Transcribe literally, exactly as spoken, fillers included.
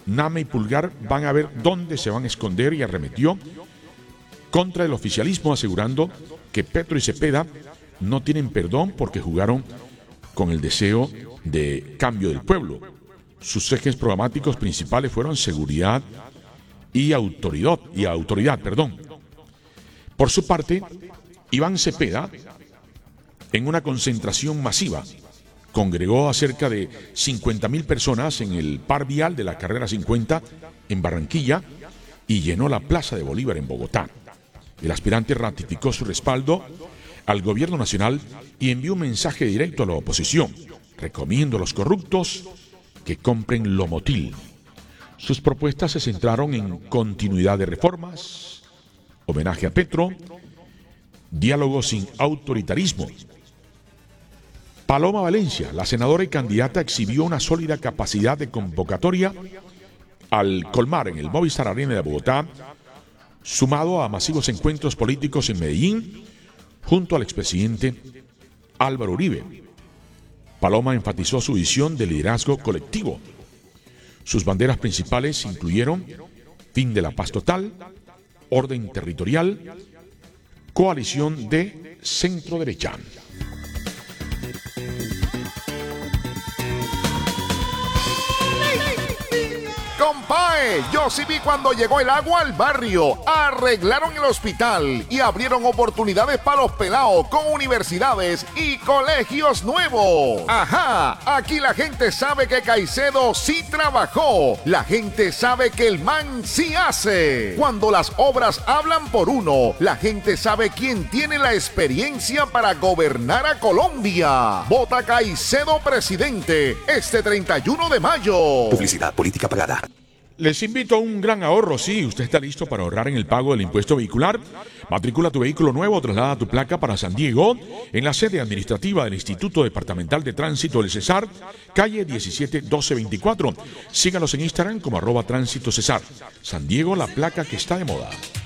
Name y Pulgar van a ver dónde se van a esconder y arremetió contra el oficialismo, asegurando que Petro y Cepeda no tienen perdón porque jugaron con el deseo de cambio del pueblo. Sus ejes programáticos principales fueron seguridad y autoridad, y autoridad, perdón. Por su parte, Iván Cepeda, en una concentración masiva, congregó a cerca de cincuenta mil personas en el par vial de la carrera cincuenta en Barranquilla y llenó la Plaza de Bolívar en Bogotá. El aspirante ratificó su respaldo al gobierno nacional y envió un mensaje directo a la oposición. Recomiendo a los corruptos que compren Lomotil. Sus propuestas se centraron en continuidad de reformas, homenaje a Petro, diálogo sin autoritarismo. Paloma Valencia, la senadora y candidata, exhibió una sólida capacidad de convocatoria al colmar en el Movistar Arena de Bogotá, sumado a masivos encuentros políticos en Medellín, junto al expresidente Álvaro Uribe. Paloma enfatizó su visión de liderazgo colectivo. Sus banderas principales incluyeron fin de la paz total, orden territorial, coalición de centro-derecha. Compae, yo sí vi cuando llegó el agua al barrio, arreglaron el hospital y abrieron oportunidades para los pelados con universidades y colegios nuevos. Ajá, aquí la gente sabe que Caicedo sí trabajó, la gente sabe que el man sí hace. Cuando las obras hablan por uno, la gente sabe quién tiene la experiencia para gobernar a Colombia. Vota Caicedo presidente este treinta y uno de mayo. Publicidad política pagada. Les invito a un gran ahorro. Sí, usted está listo para ahorrar en el pago del impuesto vehicular. Matricula tu vehículo nuevo, traslada tu placa para San Diego en la sede administrativa del Instituto Departamental de Tránsito del Cesar, calle diecisiete doce veinticuatro. Síganos en Instagram como arroba tránsito Cesar. San Diego, la placa que está de moda.